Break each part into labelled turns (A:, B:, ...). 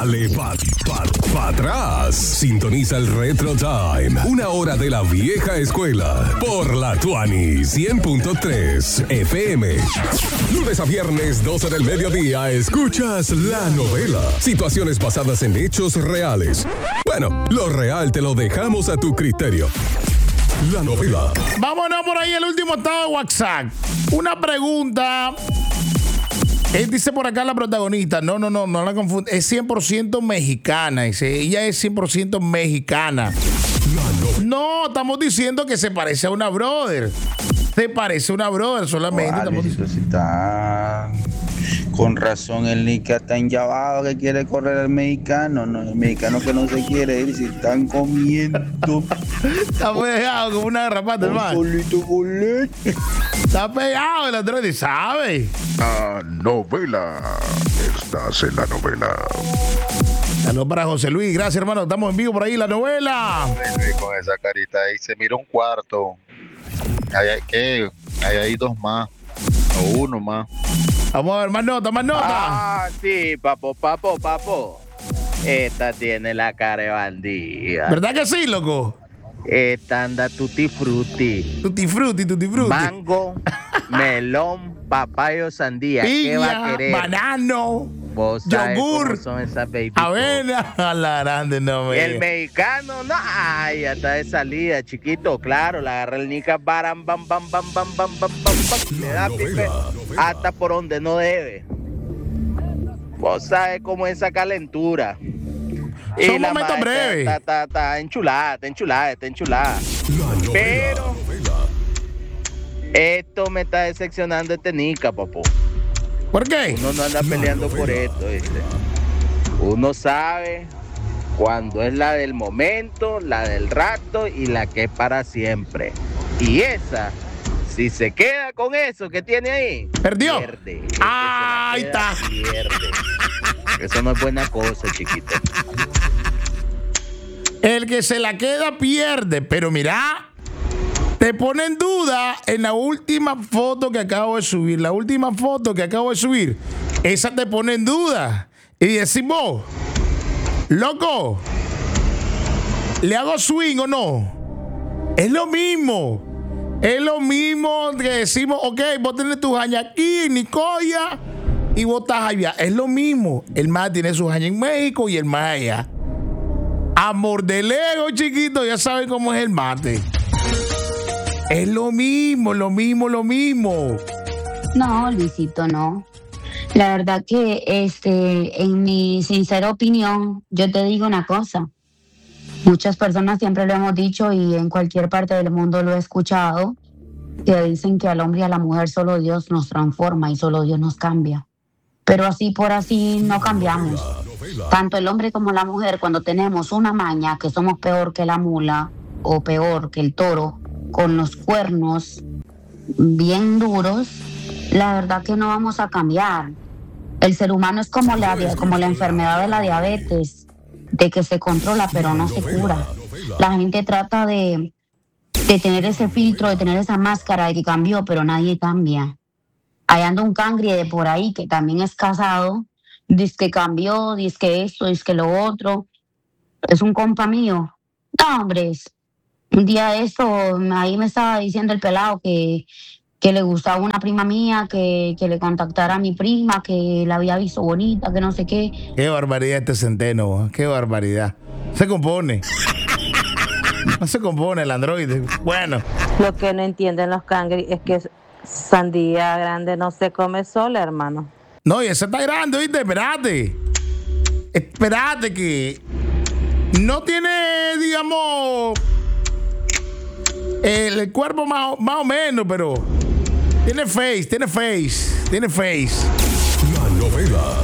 A: Dale pa' atrás. Sintoniza el Retro Time. Una hora de la vieja escuela. Por la Tuani 100.3 FM. Lunes a viernes, 12 del mediodía, escuchas La Novela. Situaciones basadas en hechos reales. Bueno, lo real te lo dejamos a tu criterio. La Novela.
B: Vámonos por ahí, el último estado de WhatsApp. Una pregunta. Dice por acá la protagonista. No la confunde. Es 100% mexicana. Dice, ella es 100% mexicana. No, estamos diciendo que se parece a una brother. Se parece a una brother solamente.
C: Con razón el Nica está enllavado que quiere correr al mexicano. No, el mexicano que no se quiere ir si están comiendo.
B: Está pegado como una garrapata, hermano. Está pegado el androide, ¿sabe?
D: La novela. Estás en la novela.
E: Saludos para José Luis. Gracias, hermano. Estamos en vivo por ahí, la novela.
D: Con esa carita ahí se mira un cuarto. Hay dos más. O uno más.
E: Vamos a ver, más nota.
F: Ah, sí, papo. Esta tiene la cara de bandida.
E: ¿Verdad que sí, loco?
F: Esta anda tutti frutti.
E: Tutti frutti.
F: Mango, melón, papayo, sandía.
E: Piña,
F: ¿qué va a querer?
E: banano,
F: Vos sabés
E: yogur,
F: cómo son esas baby.
E: avena, a la grande, no me.
F: El mexicano, no, ay, ya está de salida, chiquito, claro, la agarra el Nica, bam, le da pipe hasta por donde no debe. Vos sabés cómo es esa calentura.
E: Son momentos breves.
F: Está enchulada. Pero esto me está decepcionando este Nica, papo.
E: ¿Por qué?
F: Uno no anda peleando por esto, ¿viste? Uno sabe cuando es la del momento, la del rato y la que es para siempre. Y esa, si se queda con eso que tiene ahí,
E: perdió.
F: Pierde.
E: Ahí está.
F: Pierde. Eso no es buena cosa, chiquito.
E: El que se la queda pierde, pero mira, te pone en duda en la última foto que acabo de subir. Esa te pone en duda. Y decimos, loco, ¿le hago swing o no? Es lo mismo que decimos, ok, vos tenés tus años aquí en Nicoya y vos estás allá. Es lo mismo. El más tiene sus años en México y el más allá. Amor de lejos, chiquito, ya saben cómo es el mate. Es lo mismo.
G: No, Luisito, no. La verdad que en mi sincera opinión, yo te digo una cosa. Muchas personas siempre lo hemos dicho y en cualquier parte del mundo lo he escuchado, que dicen que al hombre y a la mujer solo Dios nos transforma y solo Dios nos cambia. Pero así por así no cambiamos. Tanto el hombre como la mujer, cuando tenemos una maña, que somos peor que la mula o peor que el toro, con los cuernos bien duros, la verdad que no vamos a cambiar. El ser humano es como la enfermedad de la diabetes, de que se controla pero no se cura. La gente trata de tener ese filtro, de tener esa máscara de que cambió, pero nadie cambia. Ahí anda un cangri de por ahí que también es casado, dice que cambió, dice que esto, dice que lo otro. Es un compa mío. No, hombres. Un día de eso, ahí me estaba diciendo el pelado que le gustaba una prima mía, que le contactara a mi prima, que la había visto bonita, que no sé qué.
E: Qué barbaridad este centeno, qué barbaridad. Se compone. No se compone el androide. Bueno.
H: Lo que no entienden los cangri es que sandía grande no se come sola, hermano.
E: No, y esa está grande, ¿oíste? Espérate que no tiene, digamos, el cuerpo más o menos, pero tiene face.
A: La novela.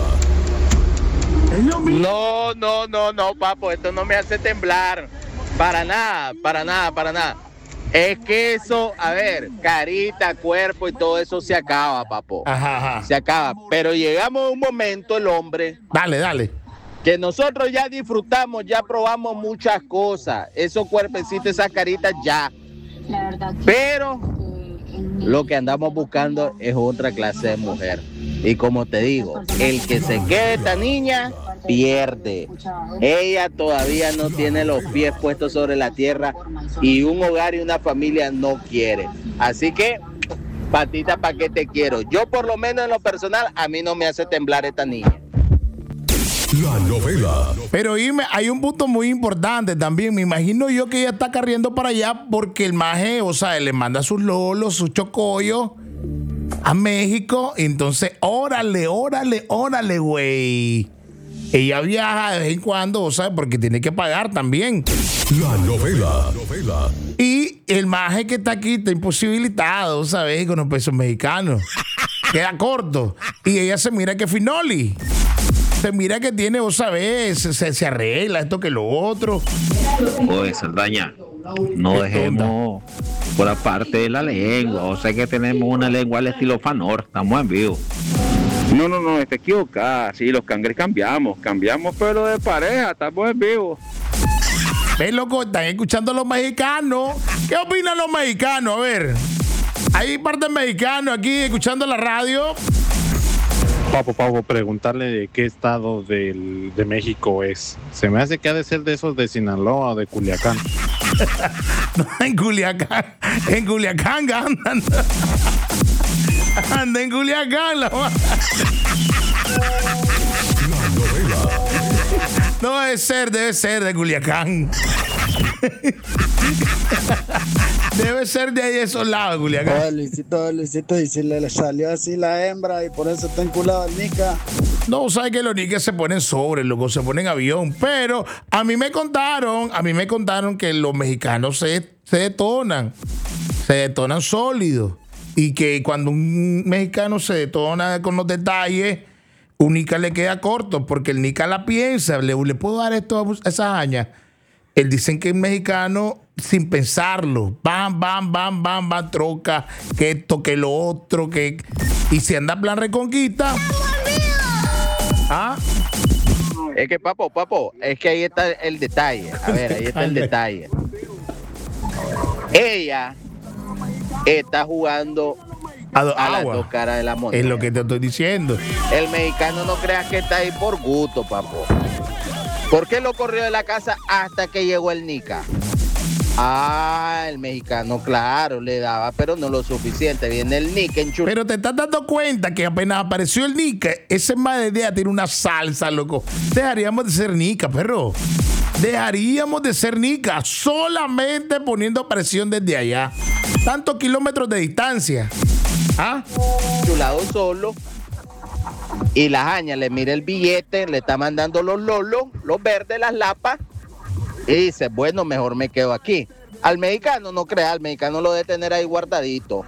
F: No, papo, esto no me hace temblar. Para nada. Es que eso, a ver, carita, cuerpo y todo eso se acaba, papo.
E: Ajá.
F: Se acaba. Pero llegamos a un momento, el hombre.
E: Dale.
F: Que nosotros ya disfrutamos, ya probamos muchas cosas. Esos cuerpecitos, esas caritas ya.
G: La verdad que
F: pero lo que andamos buscando es otra clase de mujer. Y como te digo, el que se quede esta niña pierde. Ella todavía no tiene los pies puestos sobre la tierra y un hogar y una familia no quiere. Así que, patita, ¿para qué te quiero? Yo por lo menos en lo personal, a mí no me hace temblar esta niña.
A: La novela.
B: Pero dime, hay un punto muy importante también. Me imagino yo que ella está corriendo para allá porque el maje, o sea, le manda sus lolos, sus chocollos a México. Entonces, órale, güey. Ella viaja de vez en cuando, o sea, porque tiene que pagar también.
A: La novela.
B: Y el maje que está aquí está imposibilitado, ¿sabes? Con los pesos mexicanos. Queda corto. Y ella se mira que finoli. Se mira que tiene, vos sabés, se arregla esto que lo otro.
I: Oye, Saldaña, no dejemos por la parte de la lengua. O sea que tenemos una lengua al estilo Fanor. Estamos en vivo.
J: No, te equivocas. Sí, los cangres cambiamos, pero de pareja, estamos en vivo.
B: Ven, loco, están escuchando a los mexicanos. ¿Qué opinan los mexicanos? A ver, hay parte mexicanos aquí escuchando la radio.
K: Papo, preguntarle de qué estado de México es. Se me hace que ha de ser de esos de Sinaloa o de Culiacán.
B: No, en Culiacán andan. Anda en Culiacán. No, debe ser de Culiacán. Debe ser de ahí de esos lados, Culiacán.
L: Luisito, y si le salió así la hembra y por eso está enculado el Nica.
B: No, sabes que los Nicas se ponen sobre, loco, se ponen avión. Pero a mí me contaron que los mexicanos se detonan sólidos. Y que cuando un mexicano se detona con los detalles, un Nica le queda corto, porque el Nica la piensa, le puedo dar esto a esa haña. Él dicen que el mexicano, sin pensarlo, bam, troca, que esto, que lo otro, que... Y si anda plan reconquista... ¿Ah?
F: Es que, papo, es que ahí está el detalle. A ver, ahí está el detalle. Ella está jugando a las dos caras de la moneda.
B: Es lo que te estoy diciendo.
F: El mexicano no creas que está ahí por gusto, papo. ¿Por qué lo corrió de la casa hasta que llegó el Nica? El mexicano, claro, le daba, pero no lo suficiente. Viene el Nica en
B: Pero te estás dando cuenta que apenas apareció el Nica, ese más de idea tiene una salsa, loco. Dejaríamos de ser Nica, perro. Dejaríamos de ser Nica solamente poniendo presión desde allá. Tantos kilómetros de distancia.
F: Chulado solo. Y la jaña le mira el billete, le está mandando los lolos, los verdes, las lapas. Y dice, bueno, mejor me quedo aquí. Al mexicano, no crea, al mexicano lo debe tener ahí guardadito.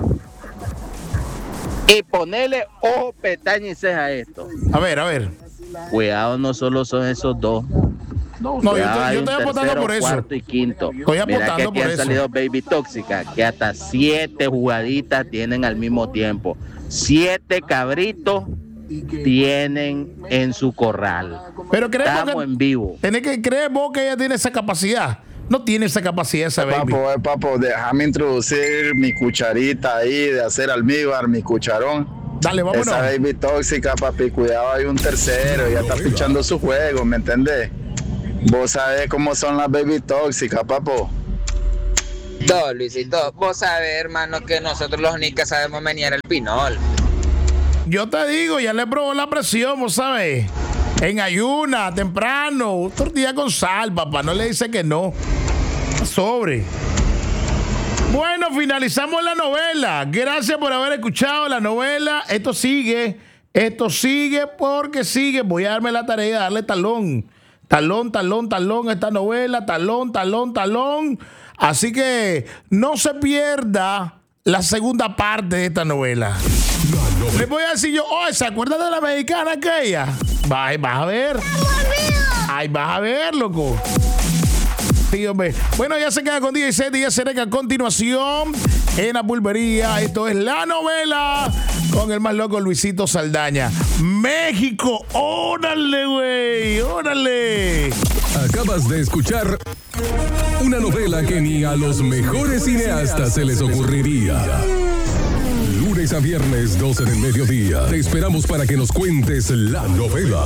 F: Y ponerle ojo, pestaña y ceja a esto.
B: A ver.
F: Cuidado, no solo son esos dos.
B: No, yo estoy apostando por eso.
F: Cuarto y quinto.
B: Estoy apostando
F: Mira que aquí
B: por
F: han
B: eso.
F: salido Baby Tóxica, que hasta 7 jugaditas tienen al mismo tiempo. 7 cabritos tienen en su corral.
B: Pero
F: estamos en vivo.
B: Tenés que creer vos que ella tiene esa capacidad. No tiene esa capacidad esa baby.
L: Papo, déjame introducir mi cucharita ahí de hacer almíbar, mi cucharón.
B: Dale, vámonos.
L: Esa baby tóxica, papi, cuidado, hay un tercero, ya está pichando su juego, ¿me entendés? Vos sabés cómo son las baby tóxicas, papo.
M: No, Luisito, vos sabés, hermano, que nosotros los nicas sabemos menear el pinol.
B: Yo te digo, ya le probó la presión, vos sabés. En ayuna, temprano, tortilla con sal, papá. No le dice que no. Sobre. Bueno, finalizamos la novela. Gracias por haber escuchado la novela. Esto sigue porque sigue. Voy a darme la tarea de darle talón a esta novela. Talón. Así que no se pierda la segunda parte de esta novela. Les voy a decir yo, ¿se acuerdan de la mexicana aquella? Vas a ver. Ay, vas a ver, loco. Sí, hombre. Bueno, ya se queda con DJ Set y ya se a continuación en la pulpería. Esto es la novela con el más loco Luisito Saldaña. México, órale, güey, órale.
A: Acabas de escuchar una novela que ni a los mejores cineastas se les ocurriría. Lunes a viernes, 12 del mediodía. Te esperamos para que nos cuentes la novela.